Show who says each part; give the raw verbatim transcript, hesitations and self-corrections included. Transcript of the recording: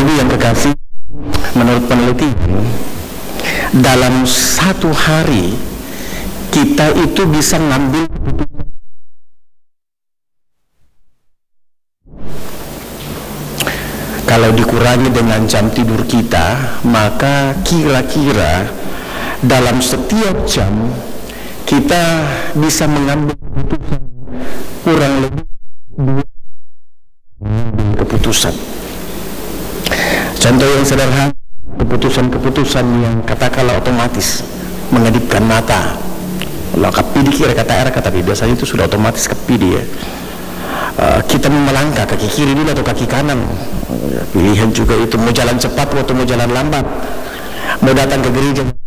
Speaker 1: Ibu yang terkasih, menurut penelitian, dalam satu hari kita itu bisa ngambil kalau dikurangi dengan jam tidur kita, maka kira-kira dalam setiap jam kita bisa mengambil keputusan kurang lebih dua keputusan. Contoh yang sederhana, keputusan-keputusan yang katakanlah otomatis, mengedipkan mata. Kalau kapidi kira kata era kata biasanya itu sudah otomatis kapidi ya. Uh, kita mau melangkah kaki kiri dulu atau kaki kanan, pilihan juga itu, mau jalan cepat atau mau jalan lambat, mau datang ke gereja